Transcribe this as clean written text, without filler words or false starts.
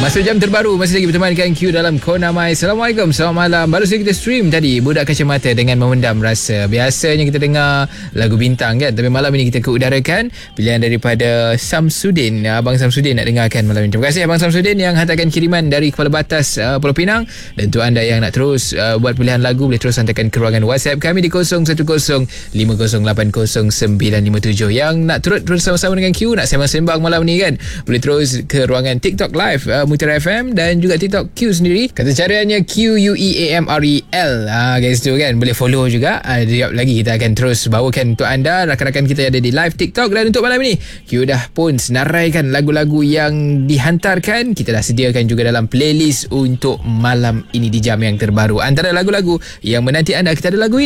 Masuk jam terbaru, masih lagi berteman dengan Q dalam Kona Mai. Assalamualaikum, selamat malam. Baru saja kita stream tadi Budak Kacamata dengan Memendam Rasa. Biasanya kita dengar lagu bintang kan, tapi malam ini kita keudarakan pilihan daripada Samsudin. Abang Samsudin nak dengarkan malam ini. Terima kasih Abang Samsudin yang hantarkan kiriman dari Kepala Batas Pulau Pinang. Dan untuk anda yang nak terus buat pilihan lagu, boleh terus hantarkan ke ruangan WhatsApp kami di 0110508097. Yang nak turut bersama-sama dengan Q, nak sembang-sembang malam ni kan, boleh terus ke ruangan TikTok Live Mutiara FM dan juga TikTok Q sendiri. Kata caranya QUEAMREL. Guys tu kan, boleh follow juga. Sekejap lagi kita akan terus bawakan untuk anda rakan-rakan kita yang ada di live TikTok. Dan untuk malam ini, Q dah pun senaraikan lagu-lagu yang dihantarkan. Kita dah sediakan juga dalam playlist untuk malam ini di jam yang terbaru. Antara lagu-lagu yang menanti anda, kita ada lagu ini.